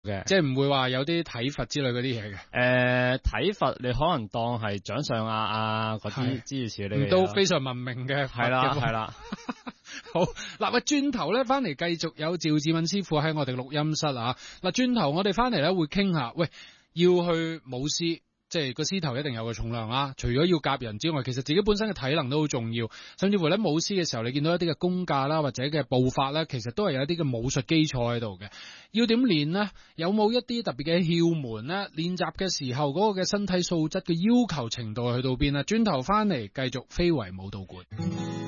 嘅， 即係唔會話有啲體罰之類嗰啲嘢嘅。 體罰你可能當係掌上壓嗰啲諸如此類嘅嘢， 都非常文明嘅。 係啦係啦。 好嗱，喂，轉頭咧翻嚟繼續有趙志敏師傅喺我哋錄音室啊。嗱，轉頭我哋翻嚟咧會傾下，喂，要去舞獅。即係個獅頭一定有個重量啦，除咗要夾人之外，其實自己本身嘅體能都好重要，甚至乎咧舞獅嘅時候，你見到一啲嘅功架啦，或者嘅步法啦，其實都係有一啲嘅武術基礎喺度嘅。要點練呢？有冇一啲特別嘅竅門呢？練習嘅時候嗰個嘅身體素質嘅要求程度去到邊啊？轉頭翻嚟繼續非遺舞蹈館。